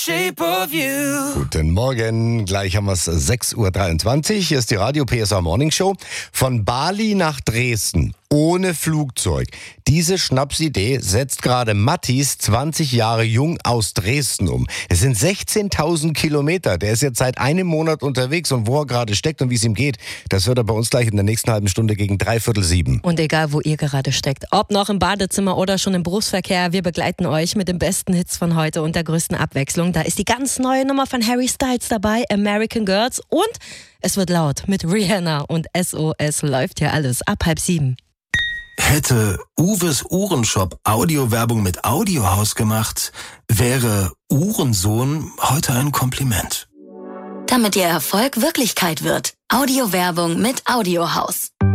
Shape of You. Guten Morgen, gleich haben wir es 6.23 Uhr. Hier ist die Radio PSA Morning Show. Von Bali nach Dresden, ohne Flugzeug. Diese Schnapsidee setzt gerade Mattis, 20 Jahre jung, aus Dresden um. Es sind 16.000 Kilometer. Der ist jetzt seit einem Monat unterwegs und wo er gerade steckt und wie es ihm geht, das hört er bei uns gleich in der nächsten halben Stunde gegen 6:45. Und egal, wo ihr gerade steckt, ob noch im Badezimmer oder schon im Berufsverkehr, wir begleiten euch mit den besten Hits von heute und der größten Abwechslung. Da ist die ganz neue Nummer von Harry Styles dabei, American Girls, und es wird laut mit Rihanna und SOS läuft ja alles ab 6:30. Hätte Uwes Uhrenshop Audiowerbung mit Audiohaus gemacht, wäre Uhrensohn heute ein Kompliment. Damit Ihr Erfolg Wirklichkeit wird. Audiowerbung mit Audiohaus.